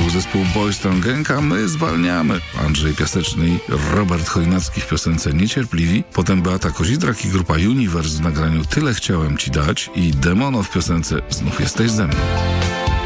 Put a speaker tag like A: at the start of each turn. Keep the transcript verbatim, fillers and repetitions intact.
A: był zespół Boys Town Gang, a my zwalniamy. Andrzej Piaseczny i Robert Chojnacki w piosence Niecierpliwi, potem Beata Kozidrak i grupa Universe w nagraniu Tyle chciałem ci dać i Demono w piosence Znów jesteś ze mną.